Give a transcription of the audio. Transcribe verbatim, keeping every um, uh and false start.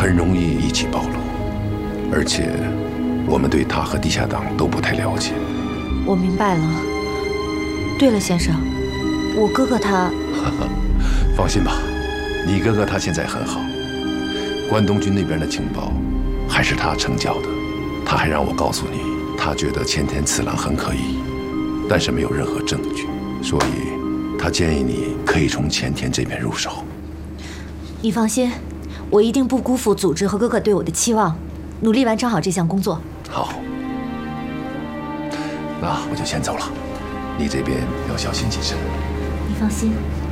很容易一起暴露，而且我们对他和地下党都不太了解。 我明白了。对了，先生，我哥哥他…… 放心吧，你哥哥他现在很好。关东军那边的情报还是他成交的，他还让我告诉你，他觉得前田次郎很可疑，但是没有任何证据，所以他建议你可以从前田这边入手。 你放心，我一定不辜负组织和哥哥对我的期望，努力完成好这项工作。 好，那我就先走了，你这边要小心谨慎。 你放心。